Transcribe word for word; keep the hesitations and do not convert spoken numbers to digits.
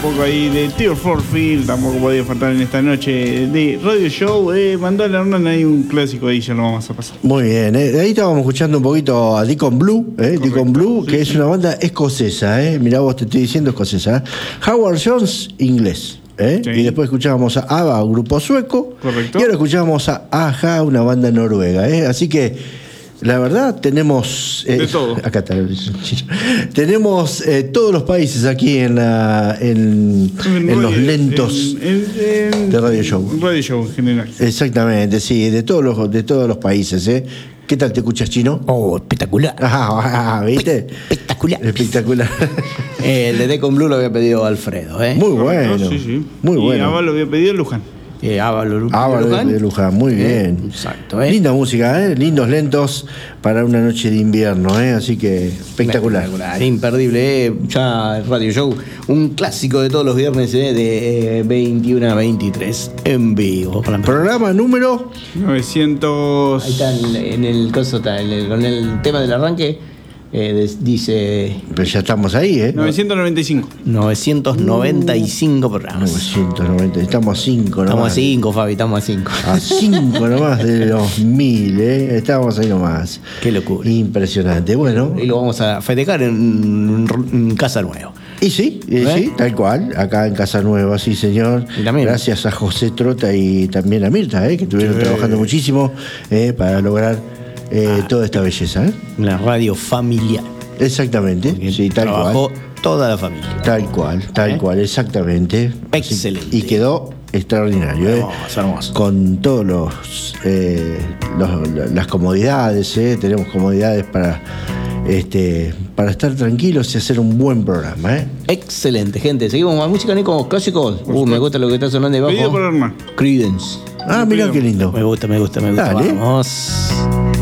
poco ahí de Tears for Fears, tampoco podía faltar en esta noche de Radio Show. Eh, mandó a la Hernán ahí un clásico ahí, ya lo vamos a pasar. Muy bien, eh. Ahí estábamos escuchando un poquito a Deacon Blue, eh. Deacon Blue, sí, que sí. es una banda escocesa, eh. Mirá vos, te estoy diciendo escocesa. ¿eh? Howard Jones, inglés. ¿Eh? Sí. Y después escuchábamos a ABBA, un grupo sueco. Correcto. Y ahora escuchábamos a Aja, una banda noruega. ¿eh? Así que, la verdad, tenemos. Eh, de todo. Acá está. Tenemos eh, todos los países aquí en, la, en, en, en los lentos en, en, en, de Radio Show. Radio Show en general. Exactamente, sí, de todos los, de todos los países. ¿eh? ¿Qué tal te escuchas, Chino? Oh, espectacular. Ah, ah, ¿viste? Espectacular. Espectacular. eh, el de Deacon Blue lo había pedido Alfredo, ¿eh? Muy bueno. Sí, sí. Muy bueno. Y Abba lo había pedido Luján. Eh, Ávalo Luján. de Luján, muy bien. Eh, exacto, ¿eh? Linda música, ¿eh? Lindos lentos para una noche de invierno, ¿eh? Así que espectacular. espectacular imperdible, ¿eh? Ya Radio Show, un clásico de todos los viernes, ¿eh? De eh, veintiuno a veintitrés en vivo. Programa número novecientos. Ahí está en, en el coso, está, en el, con el tema del arranque. Eh, des, dice. Pero ya estamos ahí, ¿eh? novecientos noventa y cinco. novecientos noventa y cinco programas. novecientos noventa, estamos a cinco nomás. Estamos a cinco, Fabi, estamos a cinco. A cinco nomás de los mil, ¿eh? Estamos ahí nomás. Qué locura. Impresionante, bueno. Y lo vamos a festejar en, en Casa Nueva. Y sí, y ¿Eh? sí, tal cual, acá en Casa Nueva, sí señor. Y también. Gracias a José Trota y también a Mirta, ¿eh? Que estuvieron sí. trabajando muchísimo eh, para lograr eh, ah, toda esta belleza. ¿eh? La radio familiar. Exactamente, porque sí, tal trabajó cual. Toda la familia. Tal cual, tal ¿Eh? cual, exactamente. Excelente. Y quedó extraordinario, ¿eh? Hermoso, hermoso. Con todos los, eh, los las comodidades, ¿eh? Tenemos comodidades para este para estar tranquilos y hacer un buen programa, ¿eh? Excelente, gente. Seguimos con música, Nico, clásicos. Uh, me gusta lo que está sonando debajo. Pedido por Hernán. Creedence. Ah, mirá qué lindo. Me gusta, me gusta, me gusta. Dale. Vamos.